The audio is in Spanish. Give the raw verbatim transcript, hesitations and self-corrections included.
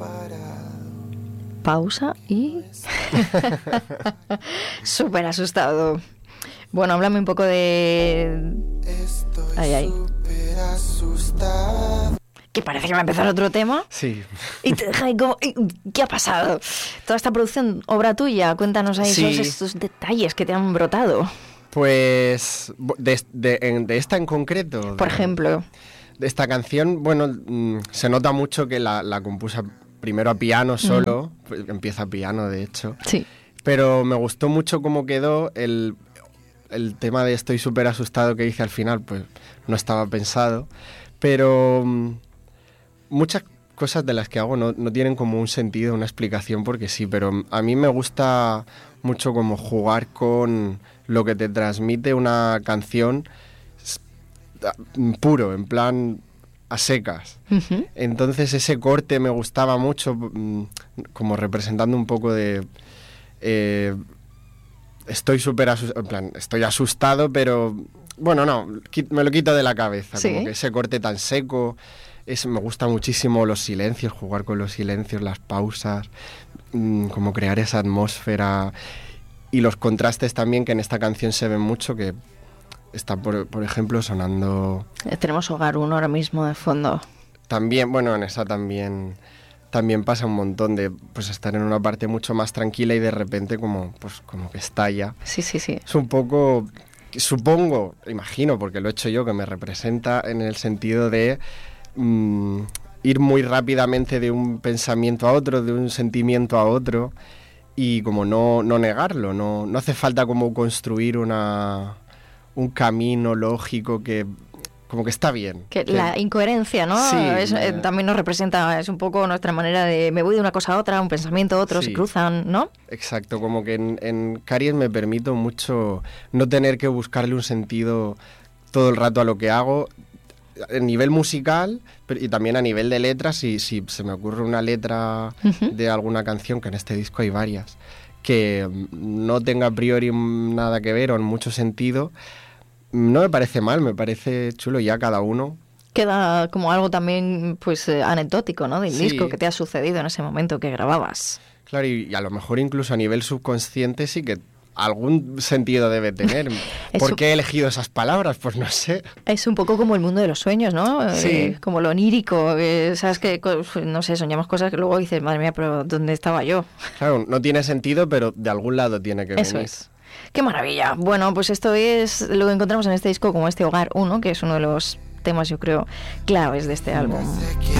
Pausa y... Súper asustado. Bueno, háblame un poco de... Ay, ay. Que parece que va a empezar otro tema. Sí. Y te deja ahí como... ¿Qué ha pasado? Toda esta producción, obra tuya. Cuéntanos ahí sí. esos, estos detalles que te han brotado. Pues... De, de, de esta en concreto. Por de, ejemplo. De esta canción, bueno, mmm, se nota mucho que la, la compuse primero a piano solo. Mm. Pues empieza a piano, de hecho. Sí. Pero me gustó mucho cómo quedó el... El tema de estoy súper asustado que hice al final, pues no estaba pensado. Pero mmm, muchas cosas de las que hago no, no tienen como un sentido, una explicación, porque sí. Pero a mí me gusta mucho como jugar con lo que te transmite una canción puro, en plan a secas. Uh-huh. Entonces ese corte me gustaba mucho, mmm, como representando un poco de... Eh, Estoy súper asustado, en plan, estoy asustado, pero bueno, no, me lo quito de la cabeza, ¿sí? Como que ese corte tan seco, es, me gusta muchísimo los silencios, jugar con los silencios, las pausas, mmm, como crear esa atmósfera y los contrastes también, que en esta canción se ven mucho, que está, por, por ejemplo, sonando... Tenemos Hogar uno ahora mismo de fondo. También, bueno, en esa también... También pasa un montón de pues estar en una parte mucho más tranquila y de repente como pues como que estalla. Sí, sí, sí. Es un poco, supongo, imagino, porque lo he hecho yo, que me representa en el sentido de mmm, ir muy rápidamente de un pensamiento a otro, de un sentimiento a otro, y como no, no negarlo, no, no hace falta como construir una, un camino lógico que... como que está bien. Que que la incoherencia, ¿no? Sí, es, me... eh, también nos representa, es un poco nuestra manera de me voy de una cosa a otra, un pensamiento a otro, sí. Se cruzan, ¿no? Exacto, como que en, en Caries me permito mucho no tener que buscarle un sentido todo el rato a lo que hago, a nivel musical pero, y también a nivel de letras, si, si se me ocurre una letra uh-huh. de alguna canción, que en este disco hay varias, que no tenga a priori nada que ver o en mucho sentido, no me parece mal, me parece chulo, ya cada uno. Queda como algo también pues eh, anecdótico, ¿no? Del sí. disco que te ha sucedido en ese momento que grababas. Claro, y, y a lo mejor incluso a nivel subconsciente sí que algún sentido debe tener. ¿Por qué he elegido esas palabras? Pues no sé. Es un poco como el mundo de los sueños, ¿no? Sí. Eh, como lo onírico, eh, sabes que, no sé, soñamos cosas que luego dices, madre mía, pero ¿dónde estaba yo? Claro, no tiene sentido, pero de algún lado tiene que Eso venir. Es. ¡Qué maravilla! Bueno, pues esto es lo que encontramos en este disco como este Hogar uno, que es uno de los temas, yo creo, claves de este álbum.